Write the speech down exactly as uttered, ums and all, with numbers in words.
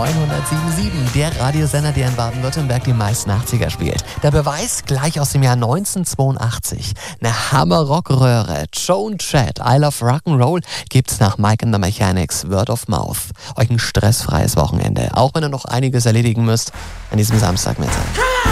neunhundertsieben Komma sieben, der Radiosender, der in Baden-Württemberg die meisten achtziger spielt. Der Beweis gleich aus dem Jahr neunzehnhundertzweiundachtzig. Eine Hammer-Rockröhre. Joan Jett, I Love Rock'n'Roll gibt's nach Mike and the Mechanics, Word of Mouth. Euch ein stressfreies Wochenende, auch wenn ihr noch einiges erledigen müsst an diesem Samstagmittag.